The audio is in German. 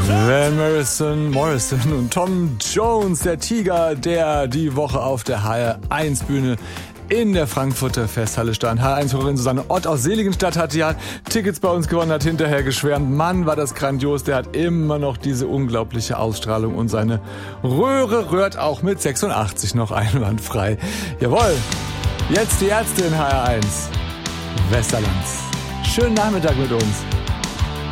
Van Morrison und Tom Jones, der Tiger, der die Woche auf der HR1-Bühne in der Frankfurter Festhalle stand. HR1-Hörerin Susanne Ott aus Seligenstadt hat ja Tickets bei uns gewonnen, hat hinterher geschwärmt. Mann, war das grandios, der hat immer noch diese unglaubliche Ausstrahlung und seine Röhre rührt auch mit 86 noch einwandfrei. Jawohl, jetzt die Ärzte in HR1 Westerlands. Schönen Nachmittag mit uns.